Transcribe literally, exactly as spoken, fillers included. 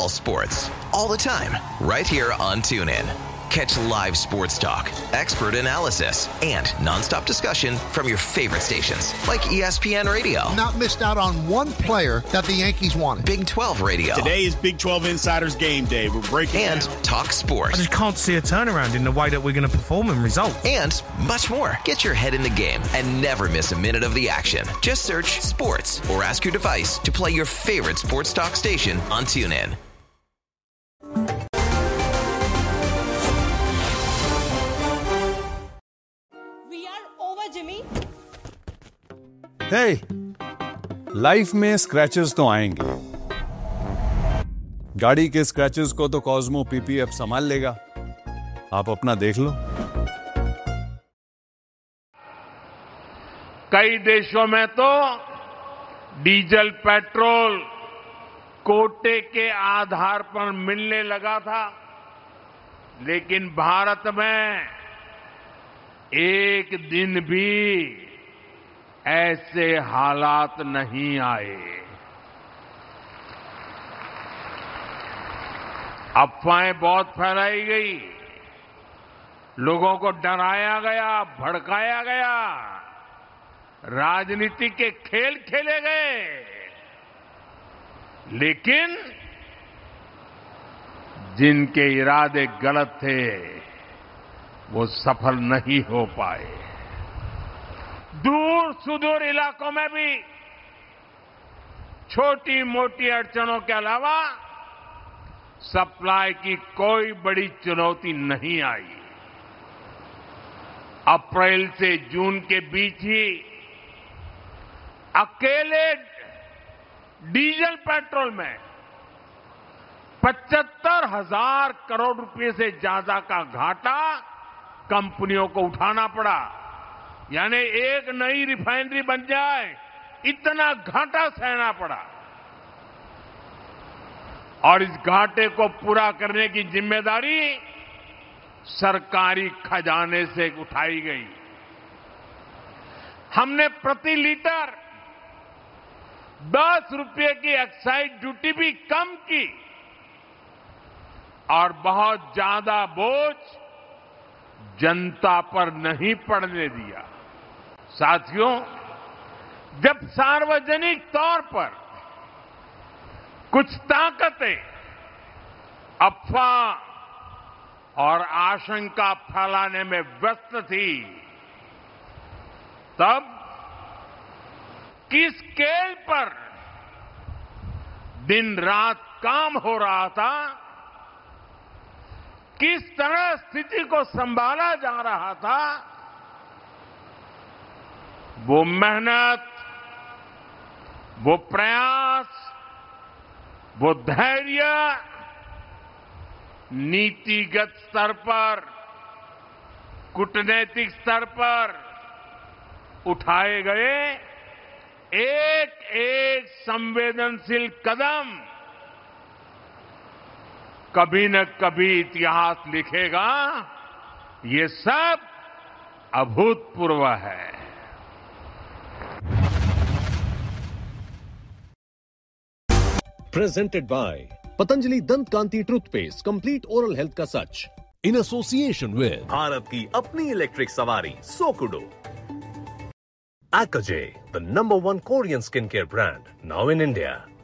all sports, all the time, right here on TuneIn. Catch live sports talk, expert analysis, and nonstop discussion from your favorite stations like E S P N Radio. Not missed out on one player that the Yankees wanted. Big twelve Radio. Today is Big twelve Insiders Game Day. We're breaking and down. Talk Sports. I just can't see a turnaround in the way that we're going to perform and result. And much more. Get your head in the game and never miss a minute of the action. Just search sports or ask your device to play your favorite sports talk station on TuneIn. Hey, life में scratches तो आएंगे। गाड़ी के scratches को तो Cosmo PPF संभाल लेगा। आप अपना देख लो। कई देशों में तो डीजल पेट्रोल कोटे के आधार पर मिलने लगा था, लेकिन भारत में एक दिन भी ऐसे हालात नहीं आए। अफवाहें बहुत फैलाई गई, लोगों को डराया गया, भड़काया गया, राजनीति के खेल खेले गए, लेकिन जिनके इरादे गलत थे वो सफल नहीं हो पाए। दूर सुदूर इलाकों में भी छोटी मोटी अड़चनों के अलावा सप्लाई की कोई बड़ी चुनौती नहीं आई। अप्रैल से जून के बीच ही अकेले डीजल पेट्रोल में पचहत्तर हजार करोड़ रुपए से ज्यादा का घाटा कंपनियों को उठाना पड़ा। यानी एक नई रिफाइनरी बन जाए इतना घाटा सहना पड़ा, और इस घाटे को पूरा करने की जिम्मेदारी सरकारी खजाने से उठाई गई। हमने प्रति लीटर दस रुपये की एक्साइज ड्यूटी भी कम की और बहुत ज्यादा बोझ जनता पर नहीं पड़ने दिया। साथियों, जब सार्वजनिक तौर पर कुछ ताकतें अफवाह और आशंका फैलाने में व्यस्त थी, तब किस स्केल पर दिन रात काम हो रहा था, किस तरह स्थिति को संभाला जा रहा था, वो मेहनत, वो प्रयास, वो धैर्य नीतिगत स्तर पर, कूटनैतिक स्तर पर उठाए गए एक एक संवेदनशील कदम कभी न कभी इतिहास लिखेगा। ये सब अभूतपूर्व है। Presented by Patanjali Dant Kanti Toothpaste, Complete Oral Health का सच, in association with भारत की अपनी इलेक्ट्रिक सवारी सोकुडो, Akaje, the number one Korean skincare brand, now in India.